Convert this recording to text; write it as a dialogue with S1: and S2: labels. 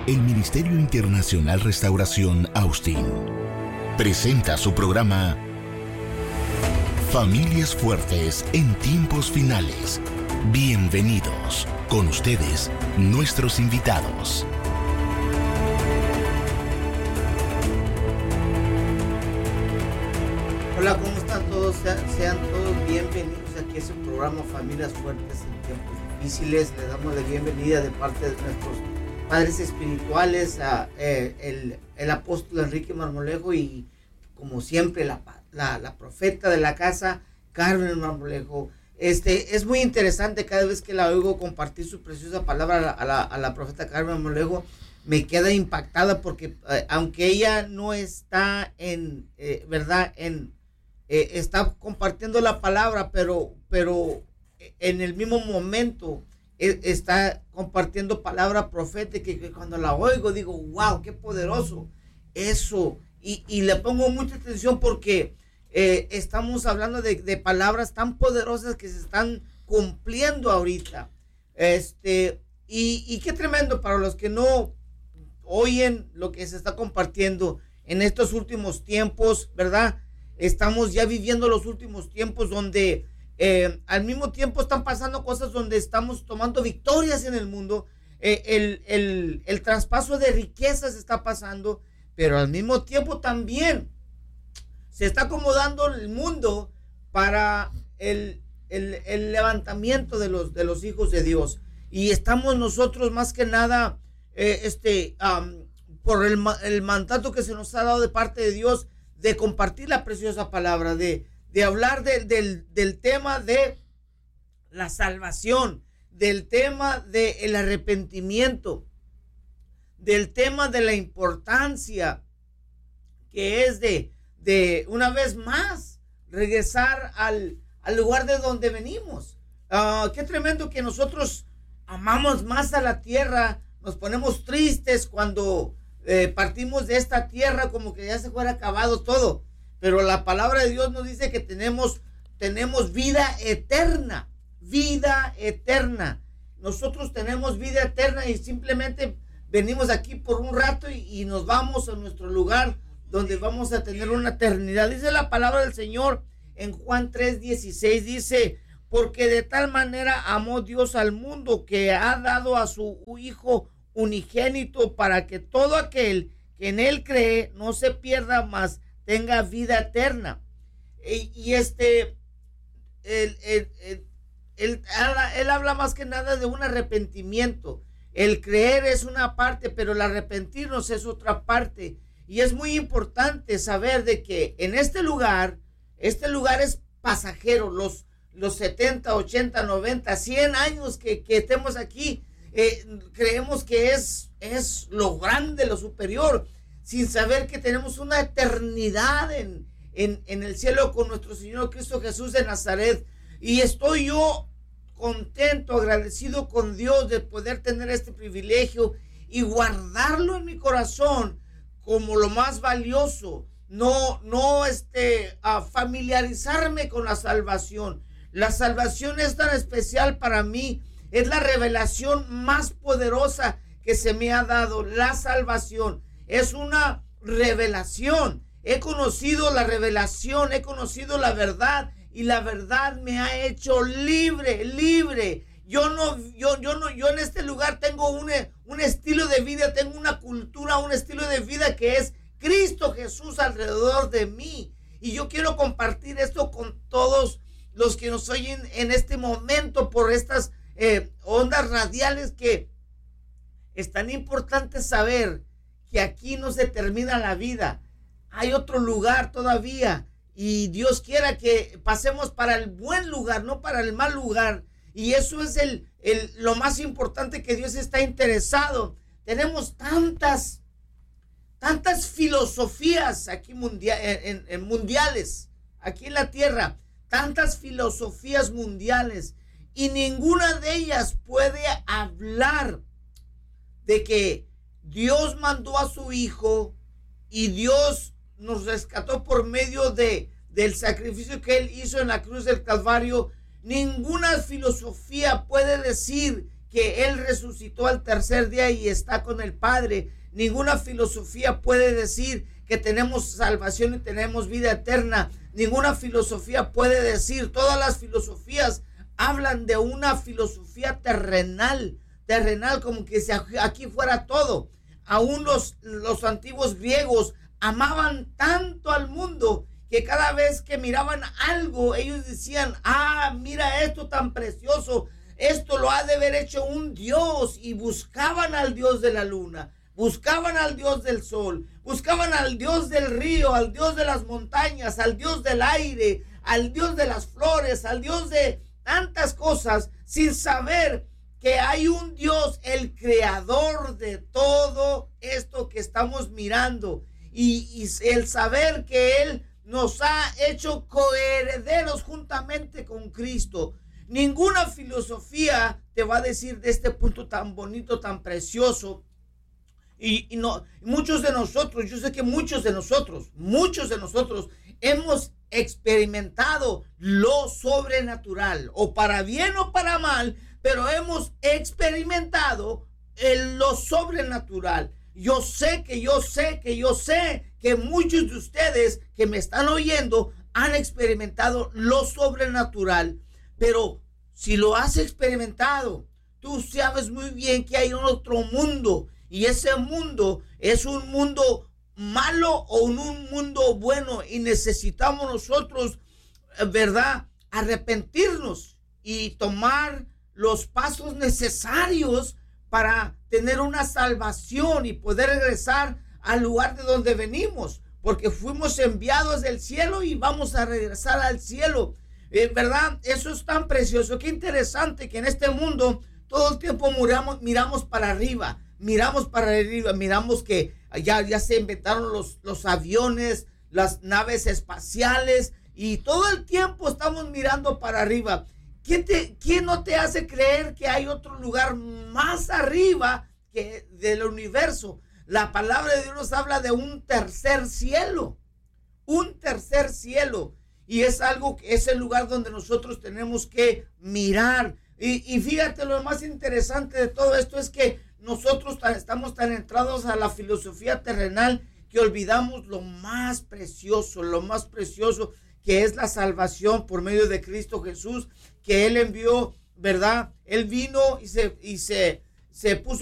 S1: El Ministerio Internacional Restauración Austin presenta su programa Familias Fuertes en Tiempos Finales. Bienvenidos. Con ustedes, nuestros invitados.
S2: Hola, ¿cómo están todos? Sean todos bienvenidos aquí a su programa Familias Fuertes en Tiempos Difíciles. Les damos la bienvenida de parte de nuestros padres espirituales, el apóstol Enrique Marmolejo y, como siempre, la profeta de la casa, Carmen Marmolejo. Es muy interesante cada vez que la oigo compartir su preciosa palabra a la profeta Carmen Marmolejo. Me queda impactada porque aunque ella no está está compartiendo la palabra, pero en el mismo momento está compartiendo palabra profética, que cuando la oigo digo, wow, qué poderoso eso, y le pongo mucha atención porque estamos hablando de palabras tan poderosas que se están cumpliendo ahorita, y qué tremendo para los que no oyen lo que se está compartiendo en estos últimos tiempos, ¿verdad? Estamos ya viviendo los últimos tiempos donde al mismo tiempo están pasando cosas donde estamos tomando victorias en el mundo. El traspaso de riquezas está pasando, pero al mismo tiempo también se está acomodando el mundo para el levantamiento de los hijos de Dios. Y estamos nosotros más que nada por el mandato que se nos ha dado de parte de Dios de compartir la preciosa palabra, de hablar del tema de la salvación, del tema del arrepentimiento, del tema de la importancia que es de una vez más regresar al lugar de donde venimos. Qué tremendo que nosotros amamos más a la tierra, nos ponemos tristes cuando partimos de esta tierra como que ya se fuera acabado todo, pero la palabra de Dios nos dice que tenemos vida eterna, nosotros tenemos vida eterna y simplemente venimos aquí por un rato y nos vamos a nuestro lugar donde vamos a tener una eternidad. Dice la palabra del Señor en Juan 3:16, dice, porque de tal manera amó Dios al mundo que ha dado a su Hijo unigénito para que todo aquel que en él cree no se pierda, mas tenga vida eterna. Él habla más que nada de un arrepentimiento. El creer es una parte, pero el arrepentirnos es otra parte. Y es muy importante saber de que en este lugar es pasajero. Los 70, 80, 90, 100 años que estemos aquí, creemos que es lo grande, lo superior, sin saber que tenemos una eternidad en el cielo con nuestro Señor Cristo Jesús de Nazaret. Y estoy yo contento, agradecido con Dios de poder tener este privilegio y guardarlo en mi corazón como lo más valioso. No familiarizarme con la salvación. La salvación es tan especial para mí. Es la revelación más poderosa que se me ha dado. La salvación es una revelación. He conocido la revelación, he conocido la verdad, y la verdad me ha hecho libre. Yo en este lugar tengo un estilo de vida, tengo una cultura, un estilo de vida que es Cristo Jesús alrededor de mí. Y yo quiero compartir esto con todos los que nos oyen en este momento por estas ondas radiales, que es tan importante saber que aquí no se termina la vida. Hay otro lugar todavía, y Dios quiera que pasemos para el buen lugar, no para el mal lugar. Y eso es lo más importante, que Dios está interesado. Tenemos tantas filosofías aquí mundiales, aquí en la tierra, tantas filosofías mundiales, y ninguna de ellas puede hablar de que Dios mandó a su Hijo y Dios nos rescató por medio del sacrificio que Él hizo en la cruz del Calvario. Ninguna filosofía puede decir que Él resucitó al tercer día y está con el Padre. Ninguna filosofía puede decir que tenemos salvación y tenemos vida eterna. Ninguna filosofía puede decir, todas las filosofías hablan de una filosofía terrenal, como que si aquí fuera todo. Aún los antiguos griegos amaban tanto al mundo que cada vez que miraban algo, ellos decían, mira esto tan precioso, esto lo ha de haber hecho un Dios, y buscaban al Dios de la luna, buscaban al Dios del sol, buscaban al Dios del río, al Dios de las montañas, al Dios del aire, al Dios de las flores, al Dios de tantas cosas, sin saber que hay un Dios, el creador de todo esto que estamos mirando, y el saber que Él nos ha hecho coherederos juntamente con Cristo. Ninguna filosofía te va a decir de este punto tan bonito, tan precioso. Y no, muchos de nosotros, yo sé que muchos de nosotros hemos experimentado lo sobrenatural, o para bien o para mal, pero hemos experimentado lo sobrenatural. Yo sé que muchos de ustedes que me están oyendo han experimentado lo sobrenatural. Pero si lo has experimentado, tú sabes muy bien que hay otro mundo, y ese mundo es un mundo malo o un mundo bueno, y necesitamos nosotros, ¿verdad?, arrepentirnos y tomar los pasos necesarios para tener una salvación y poder regresar al lugar de donde venimos, porque fuimos enviados del cielo y vamos a regresar al cielo. ¿Verdad? Eso es tan precioso. Qué interesante que en este mundo todo el tiempo miramos para arriba, miramos que ya se inventaron los aviones, las naves espaciales, y todo el tiempo estamos mirando para arriba. ¿Quién no te hace creer que hay otro lugar más arriba que del universo? La palabra de Dios nos habla de un tercer cielo, y es algo que es el lugar donde nosotros tenemos que mirar. Y fíjate, lo más interesante de todo esto es que nosotros estamos tan entrados a la filosofía terrenal que olvidamos lo más precioso que es la salvación por medio de Cristo Jesús, que Él envió, ¿verdad? Él vino y se puso